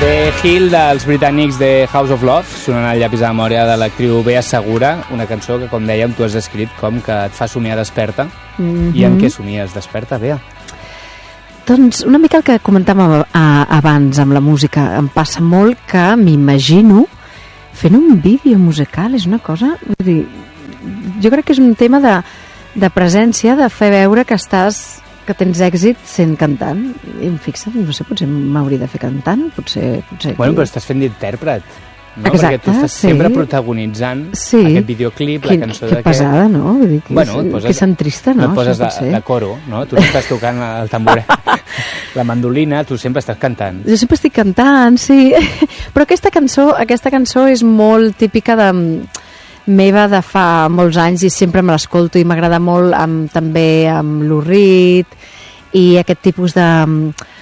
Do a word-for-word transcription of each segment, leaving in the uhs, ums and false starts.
The Hill dels britànics de House of Love, sonant al llapis de memòria de l'actriu Bea Segura, una cançó que, com dèiem, tu has escrit com que et fa somiar desperta. Mm-hmm. I en què somies desperta, Bea? Doncs una mica el que comentàvem abans amb la música. Em passa molt que m'imagino fent un vídeo musical, és una cosa... Vull dir, jo crec que és un tema de, de presència, de fer veure que estàs... que tens èxit sent cantant. I em fixa, no sé, potser m'hauria de fer cantant, potser... potser bueno, però estàs fent d'intèrpret, no? Exacte, perquè tu estàs sí. sempre protagonitzant sí. aquest videoclip, que, la cançó que d'aquest... Que pesada, no? Vull dir, que, bueno, és, poses, que centrista, no? No et poses de, de coro, no? Tu no estàs tocant el tamboret, la mandolina, tu sempre estàs cantant. Jo sempre estic cantant, sí. Però aquesta cançó, aquesta cançó és molt típica de... meva de fa molts anys i sempre me l'escolto i m'agrada molt amb, també amb Lou Reed i aquest tipus de um,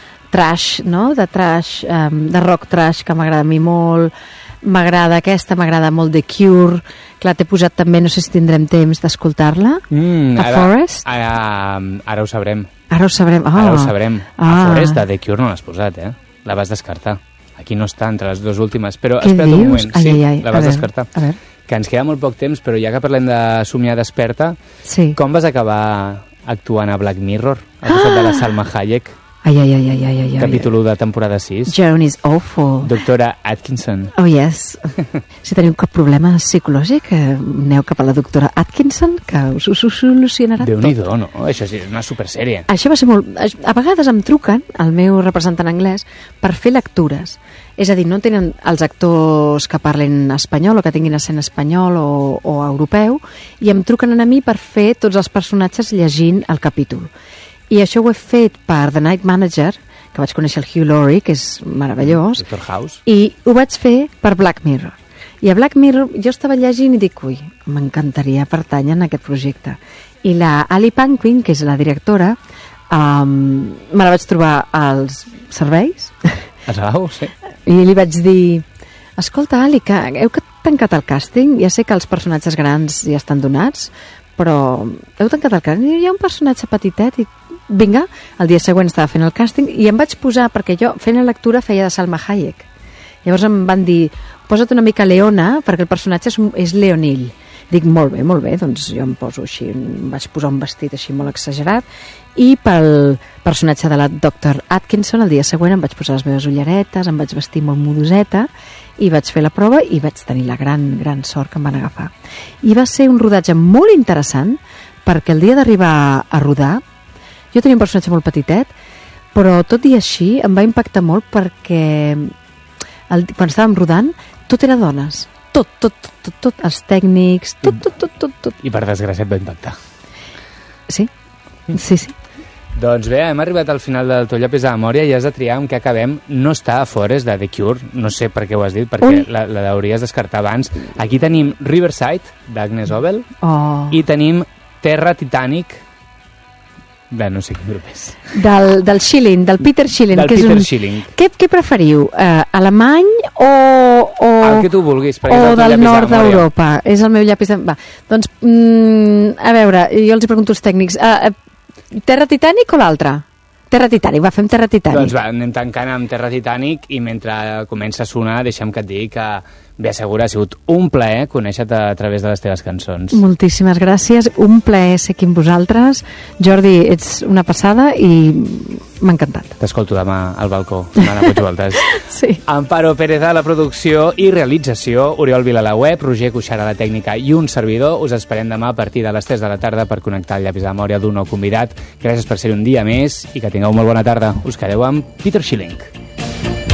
trash, no? De trash, um, de rock trash que m'agrada a mi molt. M'agrada aquesta, m'agrada molt The Cure. Clar, t'he posat també, no sé si tindrem temps d'escoltar-la. Mm, a ara, Forest. Ara, ara ho sabrem. Ara ho sabrem. Oh. Ara ho sabrem. Ah. A Forest de The Cure no l'has posat, eh? La vas descartar. Aquí no està entre les dues últimes. Però què espera't dius? un moment. Ai, sí, ai, ai. la vas a descartar. Veure, a veure. Que ens queda molt poc temps, però ja que parlem de somiar desperta, sí. com vas acabar actuant a Black Mirror, al costat ah! de la Salma Hayek? Ai, ai, ai, ai, ai, ai. Capítol u de temporada sis. Joan is awful. Doctora Atkinson. Oh, yes. Si teniu cap problema psicològic, aneu cap a la doctora Atkinson, que us ho solucionarà tot. Déu-n'hi-do, no? Això és una supersèrie. Això va ser molt... A vegades em truquen, el meu representant anglès, per fer lectures. És a dir, no tenen els actors que parlen espanyol o que tinguin accent espanyol o, o europeu, i em truquen a mi per fer tots els personatges llegint el capítol. I això ho he fet per The Night Manager, que vaig conèixer el Hugh Laurie, que és meravellós. Doctor House. I ho vaig fer per Black Mirror. I a Black Mirror jo estava llegint i dic, ui, m'encantaria pertànyer en aquest projecte. I la Ali Pankwin, que és la directora, um, me la vaig trobar als serveis. A Salau, sí. I li vaig dir, escolta, Ali, que heu tancat el càsting? Ja sé que els personatges grans ja estan donats, però heu tancat el càsting? Hi ha un personatge petitet i vinga, el dia següent estava fent el càsting i em vaig posar, perquè jo fent la lectura feia de Salma Hayek. Llavors em van dir, posa't una mica Leona, perquè el personatge és, és leonil. Dic, molt bé, molt bé, doncs jo em poso així, em vaig posar un vestit així molt exagerat, i pel personatge de la doctor Atkinson el dia següent em vaig posar les meves ulleretes, em vaig vestir molt modoseta, i vaig fer la prova i vaig tenir la gran, gran sort que em van agafar. I va ser un rodatge molt interessant, perquè el dia d'arribar a rodar, jo tenia un personatge molt petitet, però tot i així em va impactar molt perquè el, quan estàvem rodant tot era dones. Tot, tot, tot, tot, tot, els tècnics, tot, tot, tot, tot, tot. I per desgràcia et va impactar. Sí, sí, sí. Doncs bé, hem arribat al final del teu llapis de memòria i has de triar amb què acabem. No està a Forest de The Cure, no sé per què ho has dit, perquè Ui. la, la hauries descartar abans. Aquí tenim Riverside, d'Agnes Obel, oh. i tenim Terra Titanic, de no sé quin grup és. Del, del Schilling, del Peter Schilling. Del que Peter és un... Schilling. Què, què preferiu? Uh, alemany o... o... El que tu vulguis, perquè o és el teu del llapis nord de memòria. d'Europa. És el meu llapis de... Va, doncs, mm, a veure, jo els pregunto als tècnics. Uh, uh, Terra Titanic o l'altra? Terra Titanic, va, fem Terra Titanic. Doncs va, anem tancant amb Terra Titanic i mentre comença a sonar, deixem que et digui que Bea Segura ha sigut un plaer conèixer-te a través de les teves cançons. Moltíssimes gràcies, un plaer ser aquí amb vosaltres. Jordi, ets una passada i m'ha encantat. T'escolto demà al balcó, demà a Puigvoltes. Sí. Amparo Pérez a la producció i realització, Oriol Vila a la web, Roger Cuixart a la tècnica i un servidor. Us esperem demà a partir de les tres de la tarda per connectar el llapis de memòria d'un nou convidat. Gràcies per ser un dia més i que tingueu molt bona tarda. Us quedeu amb Peter Schilling.